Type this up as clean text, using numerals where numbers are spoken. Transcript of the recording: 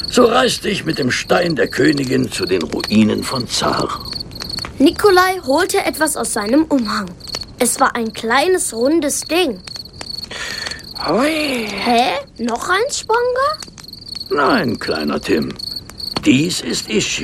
So reiste ich mit dem Stein der Königin zu den Ruinen von Zar. Nikolai holte etwas aus seinem Umhang. Es war ein kleines, rundes Ding. Hui. Hä? Noch ein Spongler? Nein, kleiner Tim. Dies ist Ischio.